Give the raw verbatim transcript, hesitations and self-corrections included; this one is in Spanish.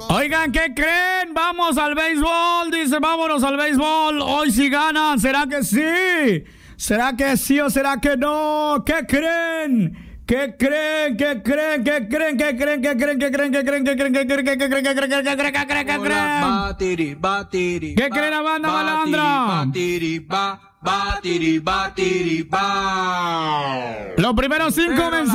Oigan, ¿qué creen? Vamos al béisbol. Dice, vámonos al béisbol. Hoy sí ganan. ¿Será que sí? ¿Será que sí o será que no? ¿Qué creen? ¿Qué creen? ¿Qué creen? ¿Qué creen? ¿Qué creen? ¿Qué creen? ¿Qué creen? ¿Qué creen? ¿Qué creen? ¿Qué creen? ¿Qué creen? ¿Qué creen? ¿Qué creen? ¿Qué creen? ¿Qué creen? ¿Qué creen? Batiri, batiri. ¿Qué cree la banda malandra? Batiri, ba, batiri, batiri, ba. Los primeros cinco mensajes.